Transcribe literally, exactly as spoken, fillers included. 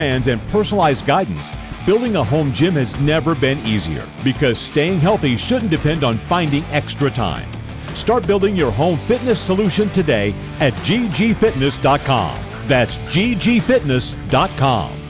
plans and personalized guidance, building a home gym has never been easier because staying healthy shouldn't depend on finding extra time. Start building your home fitness solution today at g g fitness dot com. That's g g fitness dot com.